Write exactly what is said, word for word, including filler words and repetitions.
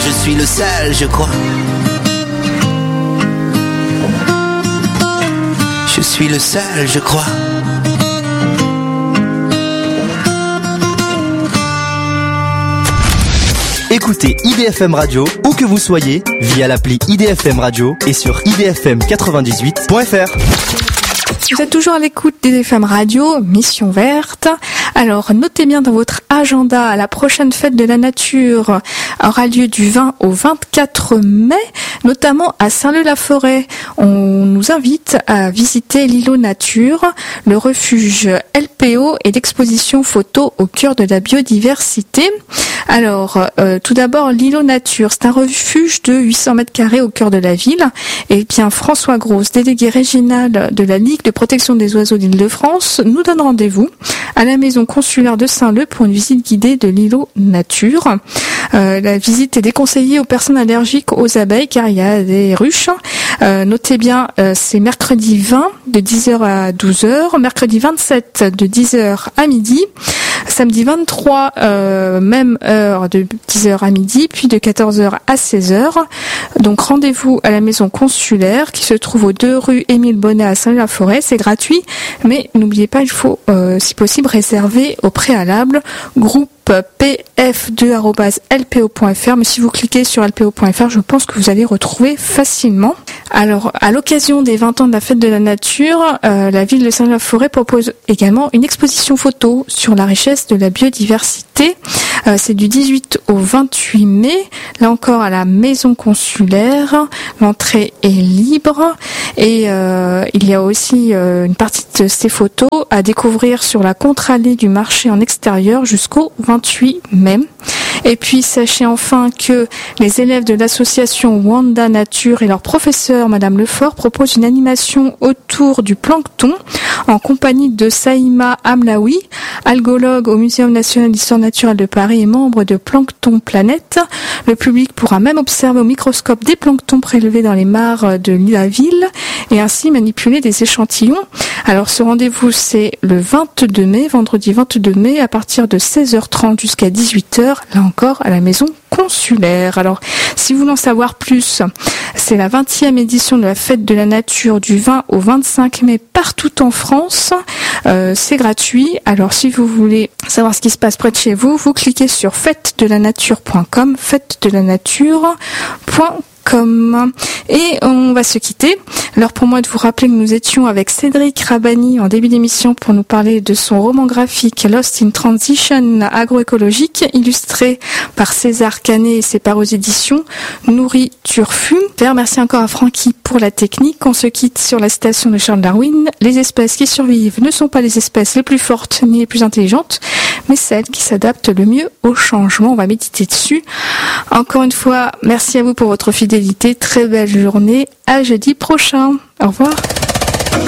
je suis le seul, je crois. Je suis le seul, je crois. Écoutez I D F M Radio, où que vous soyez, via l'appli I D F M Radio et sur i d f m quatre-vingt-dix-huit point f r. Vous êtes toujours à l'écoute d'I D F M Radio, Mission Verte. Alors, notez bien dans votre agenda, la prochaine fête de la nature aura lieu du vingt au vingt-quatre mai, notamment à Saint-Leu-la-Forêt. On nous invite à visiter l'îlot nature, le refuge L P O et l'exposition photo au cœur de la biodiversité. Alors, euh, tout d'abord, l'îlot nature, c'est un refuge de huit cents mètres carrés au cœur de la ville. Et bien, François Grosse, délégué régional de la Ligue de protection des oiseaux d'Île-de-France, nous donne rendez-vous à la maison consulaire de Saint-Leu pour une visite guidée de l'îlot nature. Euh, la visite est déconseillée aux personnes allergiques aux abeilles car il y a des ruches. Euh, notez bien, euh, c'est mercredi vingt de dix heures à douze heures, mercredi vingt-sept de dix heures à midi, samedi vingt-trois, euh, même heure de dix heures à midi, puis de quatorze heures à seize heures. Donc rendez-vous à la maison consulaire qui se trouve aux deux rue Émile Bonnet à Saint-Leu-la-Forêt. C'est gratuit, mais n'oubliez pas, il faut euh, si possible réserver au préalable. Groupe p f deux arobase l p o point f r, mais si vous cliquez sur l p o point f r, je pense que vous allez retrouver facilement. Alors, à l'occasion des vingt ans de la fête de la nature, euh, la ville de Saint-Leu-la-Forêt propose également une exposition photo sur la richesse de la biodiversité. Euh, c'est du dix-huit au vingt-huit mai, là encore à la maison consulaire. L'entrée est libre et euh, il y a aussi euh, une partie de ces photos à découvrir sur la contre-allée du marché en extérieur jusqu'au vingt-huit mai. Et puis sachez enfin que les élèves de l'association Wanda Nature et leur professeur Madame Lefort proposent une animation autour du plancton en compagnie de Saïma Amlaoui, algologue au Muséum national d'histoire naturelle de Paris et membre de Plancton Planète. Le public pourra même observer au microscope des planctons prélevés dans les mares de la ville et ainsi manipuler des échantillons. Alors ce rendez-vous c'est le vingt-deux mai, vendredi vingt-deux mai à partir de seize heures trente jusqu'à dix-huit heures, là encore à la maison consulaire. Alors si vous voulez en savoir plus, c'est la vingtième édition de la fête de la nature du vingt au vingt-cinq mai partout en France. Euh, c'est gratuit. Alors si vous voulez savoir ce qui se passe près de chez vous, vous cliquez sur fête de la nature point com, fête de la nature point com. Et on va se quitter. Alors pour moi de vous rappeler que nous étions avec Cédric Rabani en début d'émission pour nous parler de son roman graphique Lost in Transition agroécologique, illustré par César Canet et c'est par aux éditions Nourriture Fume. Merci encore à Francky pour la technique. On se quitte sur la citation de Charles Darwin. Les espèces qui survivent ne sont pas les espèces les plus fortes ni les plus intelligentes, mais celles qui s'adaptent le mieux au changement. On va méditer dessus. Encore une fois, merci à vous pour votre fidélité. Très belle journée. À jeudi prochain. Au revoir.